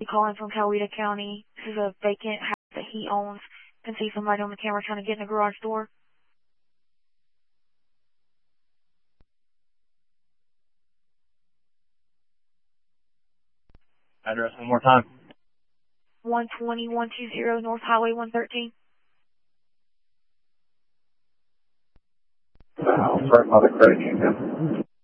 calling from Coweta County. This is a vacant house that he owns. You can see somebody on the camera trying to get in the garage door. Address one more time. 120 North Highway 113. I'll start by the credit union.